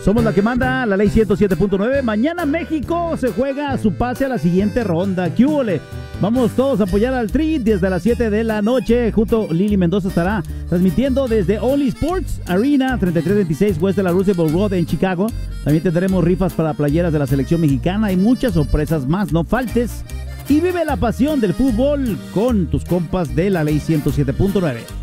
Somos la que manda, la ley 107.9. Mañana México se juega su pase a la siguiente ronda. ¿Qué húbole? Vamos todos a apoyar al Tri desde las 7 de la noche. Junto Lili Mendoza estará transmitiendo desde Only Sports Arena, 3326 West de la Roosevelt Road en Chicago. También tendremos rifas para playeras de la selección mexicana y muchas sorpresas más. No faltes y vive la pasión del fútbol con tus compas de la ley 107.9.